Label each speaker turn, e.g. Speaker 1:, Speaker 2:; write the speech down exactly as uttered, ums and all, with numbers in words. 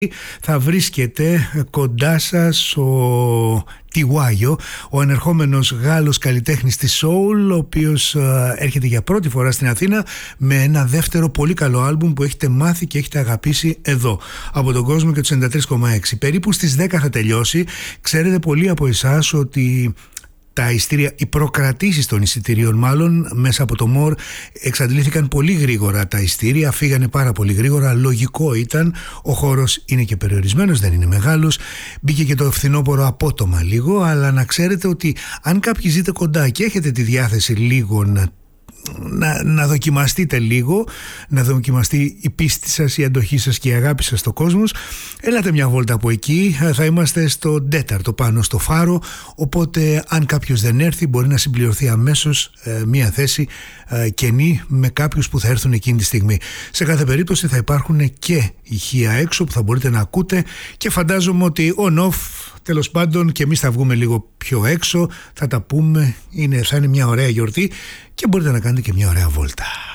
Speaker 1: θα βρίσκεται κοντά σας ο Τιουάγιο, ο ανερχόμενος Γάλλος καλλιτέχνης της Soul, ο οποίος ε, έρχεται για πρώτη φορά στην Αθήνα με ένα δεύτερο πολύ καλό άλμπουμ που έχετε μάθει και έχετε αγαπήσει εδώ από τον κόσμο και τους ενενήντα τρία κόμμα έξι. Περίπου στις δέκα θα τελειώσει. Ξέρετε πολλοί από εσάς ότι τα ειστήρια, οι προκρατήσεις των εισιτηρίων μάλλον μέσα από το Μορ εξαντλήθηκαν πολύ γρήγορα. Τα ειστήρια φύγανε πάρα πολύ γρήγορα. Λογικό ήταν, ο χώρος είναι και περιορισμένος, δεν είναι μεγάλος. Μπήκε και το φθινόπωρο απότομα λίγο, αλλά να ξέρετε ότι αν κάποιοι ζείτε κοντά και έχετε τη διάθεση λίγο να Να, να δοκιμαστείτε λίγο, να δοκιμαστεί η πίστη σας, η αντοχή σας και η αγάπη σας στο κόσμος, έλατε μια βόλτα από εκεί. Θα είμαστε στο τέταρτο πάνω στο Φάρο, οπότε αν κάποιος δεν έρθει μπορεί να συμπληρωθεί αμέσως ε, μια θέση ε, κενή με κάποιους που θα έρθουν εκείνη τη στιγμή. Σε κάθε περίπτωση θα υπάρχουν και ηχεία έξω που θα μπορείτε να ακούτε και φαντάζομαι ότι on-off τέλος πάντων και εμείς θα βγούμε λίγο πιο έξω, θα τα πούμε, είναι, θα είναι μια ωραία γιορτή και μπορείτε να κάνετε και μια ωραία βόλτα.